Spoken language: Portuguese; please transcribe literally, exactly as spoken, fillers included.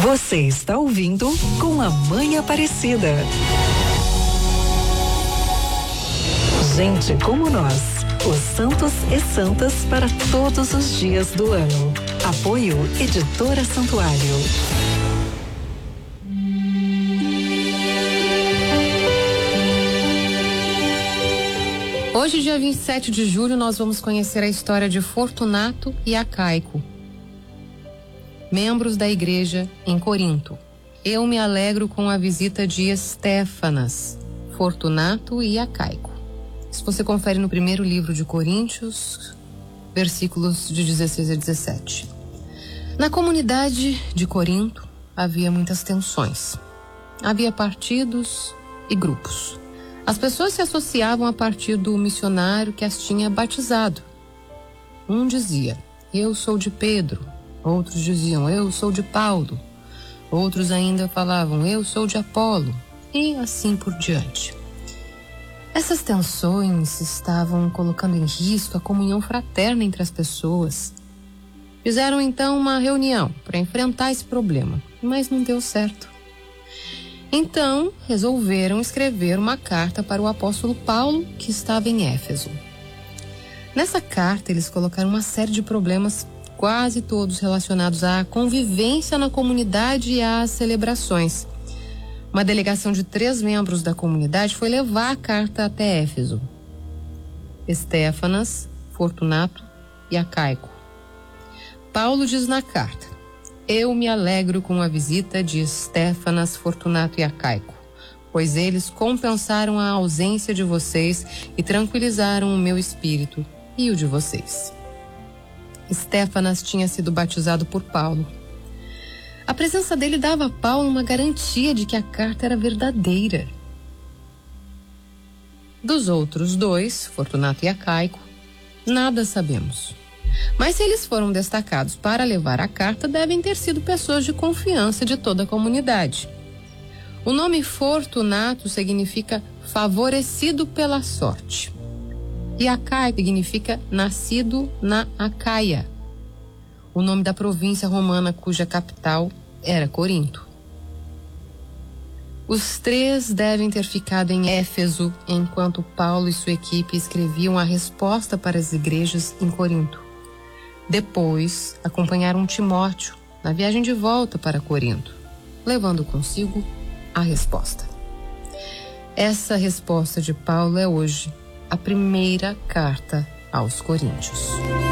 Você está ouvindo Com a Mãe Aparecida. Gente como nós, os santos e santas para todos os dias do ano. Apoio Editora Santuário. Hoje, dia vinte e sete de julho, nós vamos conhecer a história de Fortunato e Acaico, membros da igreja em Corinto. Eu me alegro com a visita de Estéfanas, Fortunato e Acaico. Isso você confere no primeiro livro de Coríntios, versículos de dezesseis a dezessete. Na comunidade de Corinto havia muitas tensões. Havia partidos e grupos. As pessoas se associavam a partir do missionário que as tinha batizado. Um dizia, eu sou de Pedro. Outros diziam, eu sou de Paulo. Outros ainda falavam, eu sou de Apolo. E assim por diante. Essas tensões estavam colocando em risco a comunhão fraterna entre as pessoas. Fizeram então uma reunião para enfrentar esse problema, mas não deu certo. Então, resolveram escrever uma carta para o apóstolo Paulo, que estava em Éfeso. Nessa carta, eles colocaram uma série de problemas, quase todos relacionados à convivência na comunidade e às celebrações. Uma delegação de três membros da comunidade foi levar a carta até Éfeso: Estéfanas, Fortunato e Acaico. Paulo diz na carta, eu me alegro com a visita de Estéfanas, Fortunato e Acaico, pois eles compensaram a ausência de vocês e tranquilizaram o meu espírito e o de vocês. Estéfanas tinha sido batizado por Paulo. A presença dele dava a Paulo uma garantia de que a carta era verdadeira. Dos outros dois, Fortunato e Acaico, nada sabemos. Mas se eles foram destacados para levar a carta, devem ter sido pessoas de confiança de toda a comunidade. O nome Fortunato significa favorecido pela sorte. E Acaico significa nascido na Acaia, o nome da província romana cuja capital era Corinto. Os três devem ter ficado em Éfeso enquanto Paulo e sua equipe escreviam a resposta para as igrejas em Corinto. Depois, acompanharam Timóteo na viagem de volta para Corinto, levando consigo a resposta. Essa resposta de Paulo é hoje a primeira carta aos Coríntios.